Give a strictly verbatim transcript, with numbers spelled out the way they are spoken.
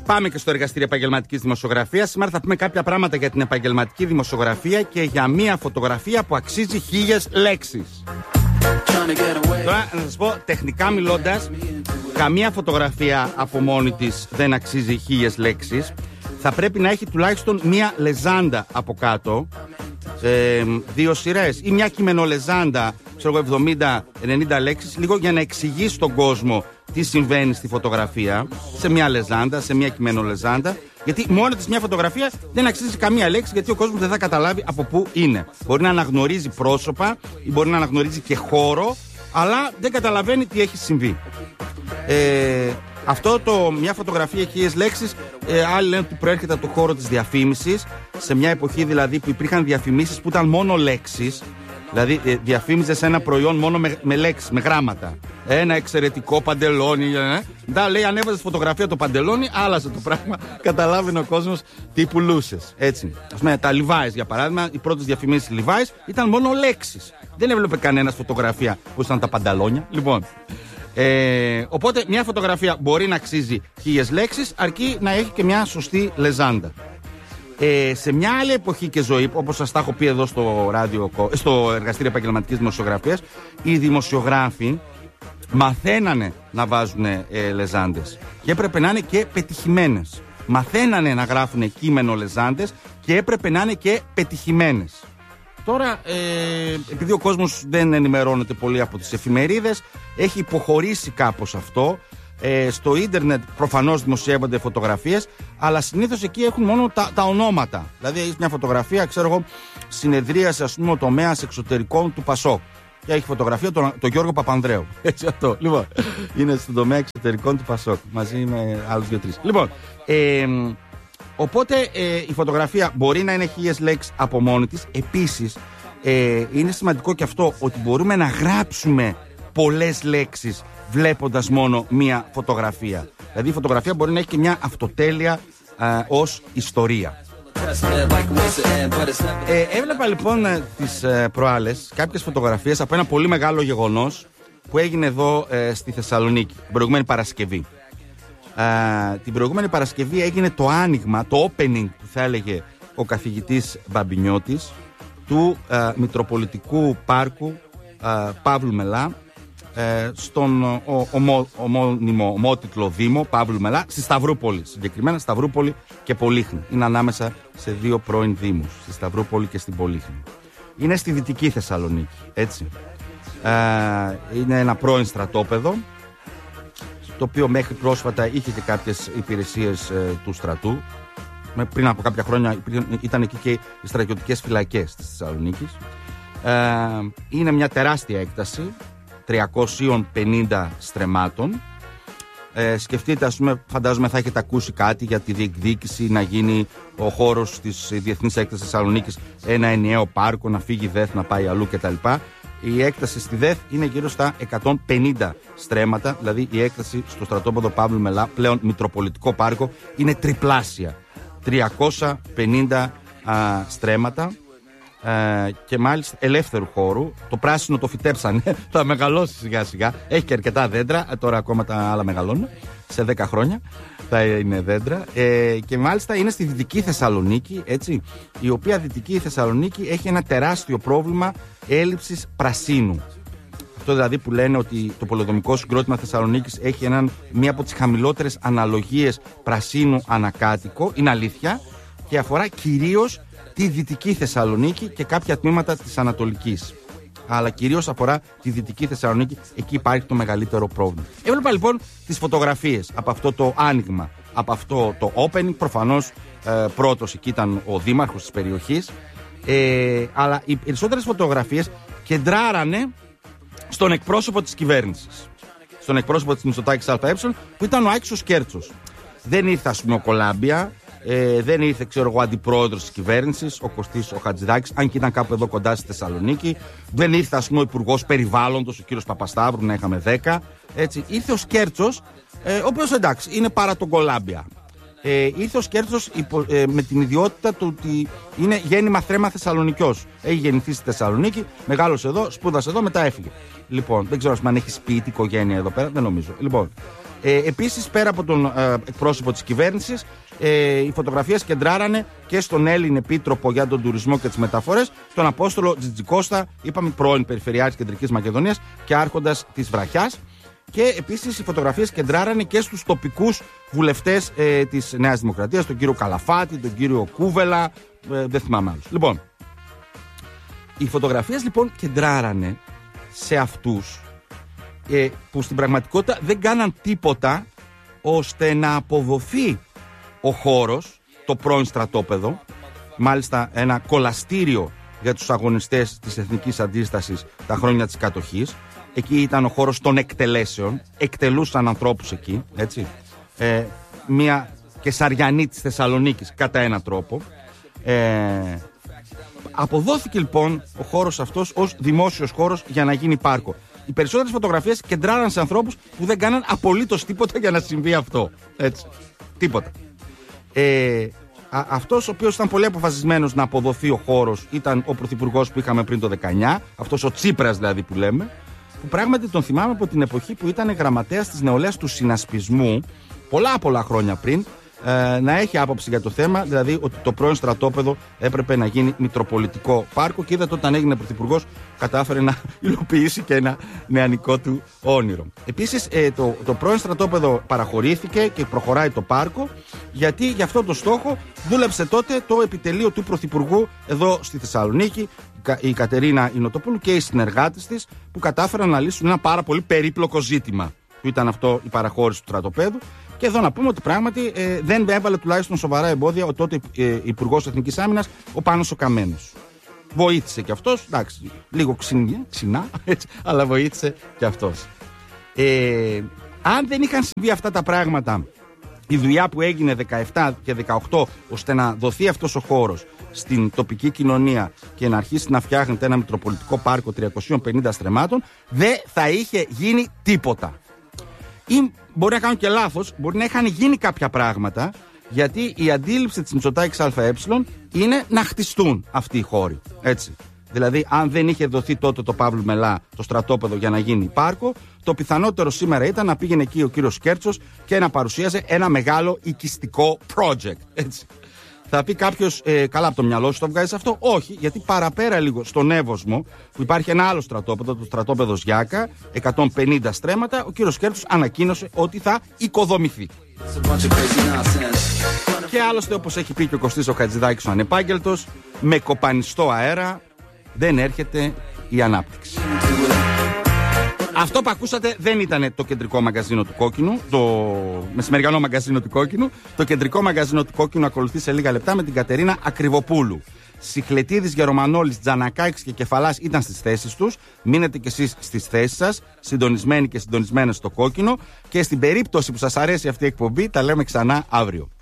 Πάμε και στο εργαστήριο επαγγελματικής δημοσιογραφίας. Σήμερα θα πούμε κάποια πράγματα για την επαγγελματική δημοσιογραφία και για μία φωτογραφία που αξίζει χίλιες λέξεις. Τώρα να σας πω, τεχνικά μιλώντας, καμία φωτογραφία από μόνη της δεν αξίζει χίλιες λέξεις. Θα πρέπει να έχει τουλάχιστον μία λεζάντα από κάτω, ε, δύο σειρές ή μια κειμενολεζάντα, ξέρω εγώ, εβδομήντα ενενήντα λέξεις, λίγο για να εξηγεί στον κόσμο τι συμβαίνει στη φωτογραφία, σε μια λεζάντα, σε μια κειμενολεζάντα. Γιατί μόνη της μια φωτογραφία δεν αξίζει καμία λέξη, γιατί ο κόσμος δεν θα καταλάβει από πού είναι. Μπορεί να αναγνωρίζει πρόσωπα ή μπορεί να αναγνωρίζει και χώρο, αλλά δεν καταλαβαίνει τι έχει συμβεί. Ε, αυτό το μια φωτογραφία χίλιες λέξεις, ε, άλλοι λένε ότι προέρχεται από το χώρο της διαφήμισης, σε μια εποχή δηλαδή που υπήρχαν διαφημίσεις που ήταν μόνο λέξεις. Δηλαδή ε, διαφήμιζες ένα προϊόν μόνο με, με λέξεις, με γράμματα. Ένα εξαιρετικό παντελόνι. Ε. Μετά λέει, ανέβαζες φωτογραφία το παντελόνι, άλλασε το πράγμα. Καταλάβαινε ο κόσμος τι πουλούσες. Έτσι. Ας πούμε, τα Levi's για παράδειγμα, οι πρώτες διαφημίσεις Levi's ήταν μόνο λέξεις. Δεν έβλεπε κανένας φωτογραφία που ήταν τα πανταλόνια. Λοιπόν. Ε, οπότε μια φωτογραφία μπορεί να αξίζει χίλιες λέξεις, αρκεί να έχει και μια σωστή λεζάντα. Ε, σε μια άλλη εποχή και ζωή, όπως σας τα έχω πει εδώ στο, ράδιο, στο εργαστήριο επαγγελματικής δημοσιογραφίας, οι δημοσιογράφοι μαθαίνανε να βάζουν ε, λεζάντες και έπρεπε να είναι και πετυχημένες. Μαθαίνανε να γράφουν κείμενο λεζάντες και έπρεπε να είναι και πετυχημένες. Τώρα, ε, επειδή ο κόσμος δεν ενημερώνεται πολύ από τις εφημερίδες, έχει υποχωρήσει κάπως αυτό. Ε, στο ίντερνετ προφανώς δημοσιεύονται φωτογραφίες, αλλά συνήθως εκεί έχουν μόνο τα, τα ονόματα. Δηλαδή έχει μια φωτογραφία, ξέρω εγώ, συνεδρίασε ας πούμε ο τομέας εξωτερικών του Πασόκ και έχει φωτογραφία τον το Γιώργο Παπανδρέου. Έτσι αυτό. Λοιπόν, είναι στον τομέα εξωτερικών του Πασόκ μαζί με άλλους δύο-τρεις. Λοιπόν, ε, οπότε ε, η φωτογραφία μπορεί να είναι χίλιες λέξεις από μόνη της. Επίσης, ε, είναι σημαντικό και αυτό ότι μπορούμε να γράψουμε πολλές λέξεις βλέποντας μόνο μία φωτογραφία. Δηλαδή η φωτογραφία μπορεί να έχει και μια αυτοτέλεια α, ως ιστορία. Ε, έβλεπα λοιπόν τις ε, προάλλες κάποιες φωτογραφίες από ένα πολύ μεγάλο γεγονός που έγινε εδώ ε, στη Θεσσαλονίκη την προηγούμενη Παρασκευή. Ε, την προηγούμενη Παρασκευή έγινε το άνοιγμα, το opening που θα έλεγε ο καθηγητής Μπαμπινιώτης του ε, Μητροπολιτικού Πάρκου ε, Παύλου Μελά, στον ο, ομο, ομώνυμο ομότιτλο Δήμο Παύλου Μελά, στη Σταυρούπολη. Συγκεκριμένα Σταυρούπολη και Πολύχνη. Είναι ανάμεσα σε δύο πρώην Δήμους, στη Σταυρούπολη και στην Πολύχνη. Είναι στη Δυτική Θεσσαλονίκη, έτσι. Ε, είναι ένα πρώην στρατόπεδο, το οποίο μέχρι πρόσφατα είχε και κάποιες υπηρεσίες ε, του στρατού. Με, πριν από κάποια χρόνια ήταν εκεί και οι στρατιωτικές φυλακές της Θεσσαλονίκης. Ε, είναι μια τεράστια έκταση τριακόσια πενήντα στρεμμάτων. Ε, σκεφτείτε, ας πούμε, φαντάζομαι θα έχετε ακούσει κάτι για τη διεκδίκηση να γίνει ο χώρος της Διεθνής Έκτασης Θεσσαλονίκης ένα ενιαίο πάρκο, να φύγει η ΔΕΘ, να πάει αλλού κτλ. Η έκταση στη ΔΕΘ είναι γύρω στα εκατόν πενήντα στρέμματα, δηλαδή η έκταση στο στρατόπεδο Παύλου Μελά, πλέον Μητροπολιτικό Πάρκο, είναι τριπλάσια. τριακόσια πενήντα α, στρέμματα. Ε, και μάλιστα ελεύθερου χώρου. Το πράσινο το φυτέψανε, θα μεγαλώσει σιγά σιγά. Έχει και αρκετά δέντρα, τώρα ακόμα τα άλλα μεγαλώνουν. Σε δέκα χρόνια θα είναι δέντρα. Ε, και μάλιστα είναι στη Δυτική Θεσσαλονίκη, έτσι, η οποία Δυτική Θεσσαλονίκη έχει ένα τεράστιο πρόβλημα έλλειψης πρασίνου. Αυτό δηλαδή που λένε ότι το πολεοδομικό συγκρότημα Θεσσαλονίκης έχει έναν, μία από τις χαμηλότερες αναλογίες πρασίνου ανακάτοικο. Είναι αλήθεια και αφορά κυρίως τη Δυτική Θεσσαλονίκη και κάποια τμήματα της Ανατολικής. Αλλά κυρίως αφορά τη Δυτική Θεσσαλονίκη, εκεί υπάρχει το μεγαλύτερο πρόβλημα. Έβλεπα λοιπόν τις φωτογραφίες από αυτό το άνοιγμα, από αυτό το opening. Προφανώς ε, πρώτος εκεί ήταν ο δήμαρχος της περιοχής, ε, αλλά οι περισσότερες φωτογραφίες κεντράρανε στον εκπρόσωπο της κυβέρνησης, στον εκπρόσωπο της Μητσοτάκης ΑΕ, που ήταν ο Άκης ο Σκέρτσος. Δεν ήρθε, ας πούμε, ο Κολάμπια. Ε, δεν ήρθε, ξέρω εγώ, αντιπρόεδρος της κυβέρνησης, ο Κωστής ο Χατζηδάκης, αν και ήταν κάπου εδώ κοντά στη Θεσσαλονίκη. Δεν ήρθε, ας πούμε, ο υπουργός περιβάλλοντος, ο κύριος Παπασταύρου, να είχαμε δέκα. Έτσι. Ήρθε ο Σκέρτσος, ε, ο οποίος εντάξει, είναι παρά τον Κολάμπια. Ε, ήρθε ο Σκέρτσος υπο, ε, με την ιδιότητα του ότι είναι γέννημα θρέμα Θεσσαλονικιός. Έχει γεννηθεί στη Θεσσαλονίκη, μεγάλωσε εδώ, σπούδασε εδώ, μετά έφυγε. Λοιπόν, δεν ξέρω αν έχει σπίτι, οικογένεια εδώ πέρα, δεν νομίζω. Λοιπόν. Ε, επίσης, πέρα από τον ε, εκπρόσωπο της κυβέρνησης, ε, οι φωτογραφίες κεντράρανε και στον Έλλην Επίτροπο για τον Τουρισμό και τις Μεταφορές, τον Απόστολο Τζιτζικώστα, είπαμε πρώην Περιφερειάρχης Κεντρικής Μακεδονίας και άρχοντας της Βραχιάς. Και επίσης οι φωτογραφίες κεντράρανε και στους τοπικούς βουλευτές ε, της Νέας Δημοκρατίας, τον κύριο Καλαφάτη, τον κύριο Κούβελα, ε, δεν θυμάμαι άλλους. Λοιπόν, οι φωτογραφίες λοιπόν κεντράρανε σε αυτούς ε, που στην πραγματικότητα δεν κάναν τίποτα ώστε να αποδοθεί ο χώρος, το πρώην στρατόπεδο, μάλιστα ένα κολαστήριο για τους αγωνιστές της Εθνικής Αντίστασης τα χρόνια της κατοχής. Εκεί ήταν ο χώρος των εκτελέσεων, εκτελούσαν ανθρώπους εκεί, έτσι. Ε, μια Κεσαριανή της Θεσσαλονίκης κατά έναν τρόπο. Ε, αποδόθηκε λοιπόν ο χώρος αυτός ως δημόσιος χώρος για να γίνει πάρκο. Οι περισσότερες φωτογραφίες κεντράραν σε ανθρώπους που δεν κάναν απολύτως τίποτα για να συμβεί αυτό. Έτσι. Τίποτα. Ε, α, αυτός ο οποίος ήταν πολύ αποφασισμένος να αποδοθεί ο χώρος ήταν ο πρωθυπουργός που είχαμε πριν το δεκαεννιά, αυτός ο Τσίπρας δηλαδή που λέμε, που πράγματι τον θυμάμαι από την εποχή που ήταν γραμματέας της νεολαίας του συνασπισμού, πολλά πολλά χρόνια πριν, ε, να έχει άποψη για το θέμα, δηλαδή ότι το πρώην στρατόπεδο έπρεπε να γίνει μητροπολιτικό πάρκο, και είδατε όταν έγινε πρωθυπουργός κατάφερε να υλοποιήσει και ένα νεανικό του όνειρο. Επίσης ε, το, το πρώην στρατόπεδο παραχωρήθηκε και προχωράει το πάρκο, γιατί για αυτό το στόχο δούλεψε τότε το επιτελείο του πρωθυπουργού εδώ στη Θεσσαλονίκη, η Κατερίνα Ινωτοπούλου και οι συνεργάτες της, που κατάφεραν να λύσουν ένα πάρα πολύ περίπλοκο ζήτημα που ήταν αυτό η παραχώρηση του στρατοπέδου. Και εδώ να πούμε ότι πράγματι ε, δεν έβαλε τουλάχιστον σοβαρά εμπόδια ο τότε ε, Υπουργός Εθνικής Άμυνας, ο Πάνος ο Καμένος. Βοήθησε και αυτός, εντάξει, λίγο ξυνά, ξυνά έτσι, αλλά βοήθησε και αυτός. Ε, αν δεν είχαν συμβεί αυτά τα πράγματα, η δουλειά που έγινε δεκαεπτά και δεκαοκτώ ώστε να δοθεί αυτός ο χώρος στην τοπική κοινωνία και να αρχίσει να φτιάχνεται ένα μητροπολιτικό πάρκο τριακοσίων πενήντα στρεμμάτων, δεν θα είχε γίνει τίποτα. Ή μπορεί να κάνουν και λάθος, μπορεί να είχαν γίνει κάποια πράγματα, γιατί η αντίληψη της Μητσοτάκης ΑΕ είναι να χτιστούν αυτοί οι χώροι. Έτσι. Δηλαδή, αν δεν είχε δοθεί τότε το Παύλου Μελά το στρατόπεδο για να γίνει πάρκο, το πιθανότερο σήμερα ήταν να πήγαινε εκεί ο κύριος Κέρτσος και να παρουσίαζε ένα μεγάλο οικιστικό project. Έτσι. Θα πει κάποιος, ε, καλά από το μυαλό σου το βγάζεις αυτό. Όχι, γιατί παραπέρα λίγο στον Εύωσμο, που υπάρχει ένα άλλο στρατόπεδο, το στρατόπεδο Γιάκα, εκατόν πενήντα στρέμματα, ο κύριος Κέρτσος ανακοίνωσε ότι θα οικοδομηθεί. Και άλλωστε, όπως έχει πει και ο Κωστής ο Χατζηδάκης ο ανεπάγγελτος, με κοπανιστό αέρα δεν έρχεται η ανάπτυξη. Αυτό που ακούσατε δεν ήταν το κεντρικό μαγκαζίνο του Κόκκινου, το μεσημεριανό μαγκαζίνο του Κόκκινου. Το κεντρικό μαγκαζίνο του Κόκκινου ακολουθεί σε λίγα λεπτά με την Κατερίνα Ακριβοπούλου. Σιχλετίδης, Γερομανόλης, Τζανακάκης και Κεφαλάς ήταν στις θέσεις τους. Μείνετε κι εσείς στις θέσεις σας, συντονισμένοι και συντονισμένες στο Κόκκινο. Και στην περίπτωση που σας αρέσει αυτή η εκπομπή, τα λέμε ξανά αύριο.